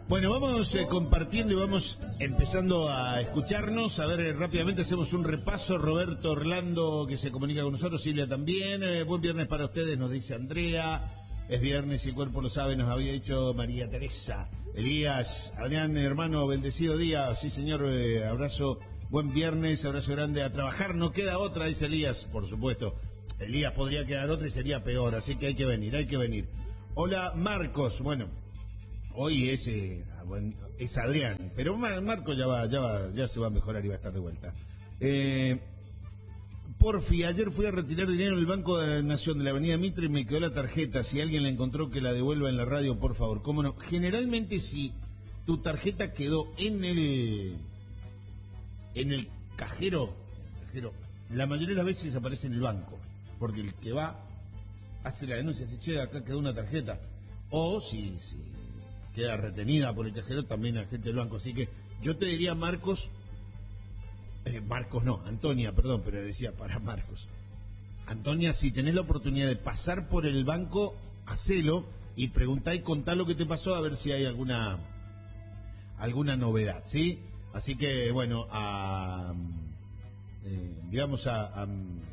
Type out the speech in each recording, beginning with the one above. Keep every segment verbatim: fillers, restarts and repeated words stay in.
Bueno, vamos eh, compartiendo y vamos empezando a escucharnos. A ver, eh, rápidamente hacemos un repaso. Roberto Orlando, que se comunica con nosotros, Silvia también. Eh, buen viernes para ustedes, nos dice Andrea. Es viernes y el cuerpo lo sabe, nos había dicho María Teresa. Elías, Adrián, hermano, bendecido día. Sí, señor, eh, abrazo. Buen viernes, abrazo grande. A trabajar no queda otra, dice Elías, por supuesto. Elías podría quedar otra y sería peor, así que hay que venir, hay que venir. Hola, Marcos. Bueno, hoy es, eh, es Adrián, pero Marcos ya va, ya va, ya se va a mejorar y va a estar de vuelta. Eh, porfi, ayer fui a retirar dinero en el Banco de la Nación de la Avenida Mitre y me quedó la tarjeta. Si alguien la encontró, que la devuelva en la radio, por favor. ¿Cómo no? Generalmente, si tu tarjeta quedó en el en el cajero, el cajero, la mayoría de las veces aparece en el banco, porque el que va hace la denuncia, si che, acá quedó una tarjeta, o si, si queda retenida por el cajero, también la gente del banco. Así que yo te diría, Marcos, eh, Marcos no, Antonia, perdón, pero decía para Marcos. Antonia, si tenés la oportunidad de pasar por el banco, hacelo y preguntá y contá lo que te pasó, a ver si hay alguna alguna novedad, ¿sí? Así que, bueno, a, eh, digamos, a, a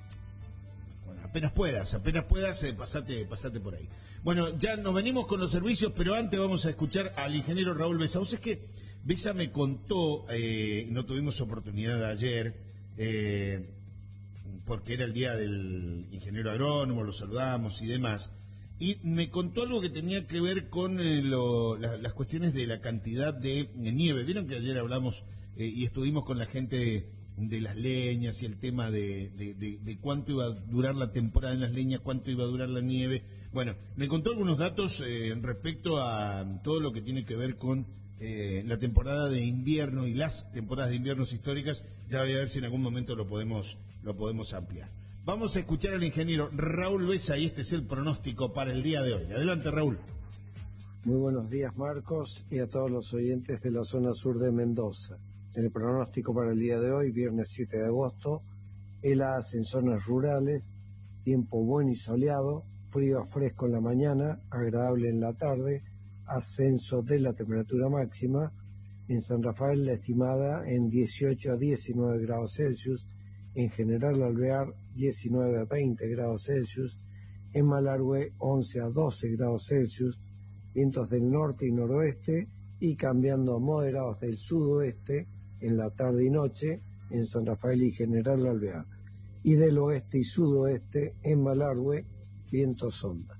bueno, apenas puedas, apenas puedas, eh, pasate, pasate por ahí. Bueno, ya nos venimos con los servicios, pero antes vamos a escuchar al ingeniero Raúl Besa. Vos es que Besa me contó, eh, no tuvimos oportunidad ayer, eh, porque era el día del ingeniero agrónomo, lo saludamos y demás, y me contó algo que tenía que ver con eh, lo, la, las cuestiones de la cantidad de eh, nieve. Vieron que ayer hablamos eh, y estuvimos con la gente de, de las leñas y el tema de, de, de, de cuánto iba a durar la temporada en las leñas, cuánto iba a durar la nieve. Bueno, me contó algunos datos eh, respecto a todo lo que tiene que ver con eh, la temporada de invierno y las temporadas de inviernos históricas. Ya voy a ver si en algún momento lo podemos, lo podemos ampliar. Vamos a escuchar al ingeniero Raúl Besa y este es el pronóstico para el día de hoy. Adelante, Raúl. Muy buenos días, Marcos, y a todos los oyentes de la zona sur de Mendoza. En el pronóstico para el día de hoy, viernes siete de agosto, heladas en zonas rurales, tiempo bueno y soleado, frío a fresco en la mañana, agradable en la tarde, ascenso de la temperatura máxima. En San Rafael la estimada en dieciocho a diecinueve grados Celsius, en General Alvear diecinueve a veinte grados Celsius, en Malargüe once a doce grados Celsius, vientos del norte y noroeste y cambiando a moderados del sudoeste en la tarde y noche en San Rafael y General Alvear, y del oeste y sudoeste en Malargüe, vientos sonda.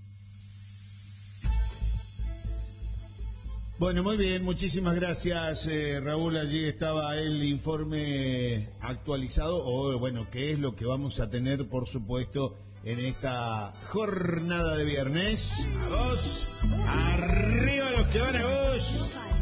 Bueno, muy bien, muchísimas gracias, eh, Raúl. Allí estaba el informe actualizado, o bueno, qué es lo que vamos a tener, por supuesto, en esta jornada de viernes. A vos, arriba los que van a vos.